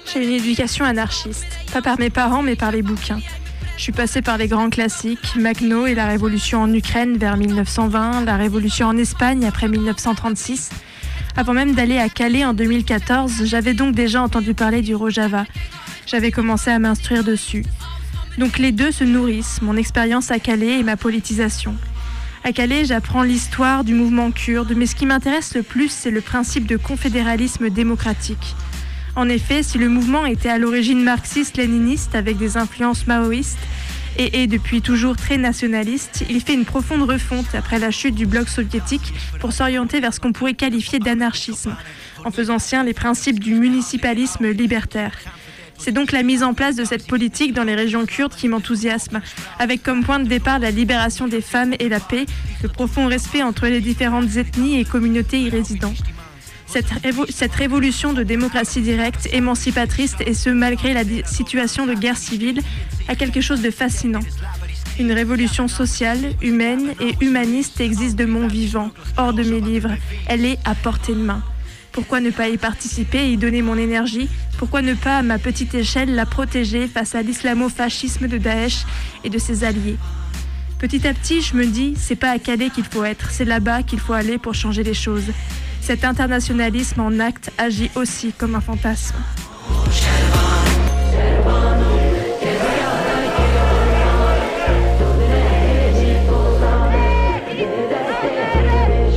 J'ai une éducation anarchiste, pas par mes parents mais par les bouquins. Je suis passée par les grands classiques, Makhno et la révolution en Ukraine vers 1920, la révolution en Espagne après 1936. Avant même d'aller à Calais en 2014, j'avais donc déjà entendu parler du Rojava. J'avais commencé à m'instruire dessus. Donc les deux se nourrissent, mon expérience à Calais et ma politisation. À Calais, j'apprends l'histoire du mouvement kurde, mais ce qui m'intéresse le plus, c'est le principe de confédéralisme démocratique. En effet, si le mouvement était à l'origine marxiste-léniniste avec des influences maoïstes et est depuis toujours très nationaliste, il fait une profonde refonte après la chute du bloc soviétique pour s'orienter vers ce qu'on pourrait qualifier d'anarchisme, en faisant sien les principes du municipalisme libertaire. C'est donc la mise en place de cette politique dans les régions kurdes qui m'enthousiasme, avec comme point de départ la libération des femmes et la paix, le profond respect entre les différentes ethnies et communautés y résidant. Cette révolution de démocratie directe, émancipatrice, et ce malgré la situation de guerre civile, a quelque chose de fascinant. Une révolution sociale, humaine et humaniste existe de mon vivant, hors de mes livres. Elle est à portée de main. Pourquoi ne pas y participer et y donner mon énergie ? Pourquoi ne pas, à ma petite échelle, la protéger face à l'islamo-fascisme de Daesh et de ses alliés ? Petit à petit, je me dis, c'est pas à Calais qu'il faut être, c'est là-bas qu'il faut aller pour changer les choses. Cet internationalisme en acte agit aussi comme un fantasme.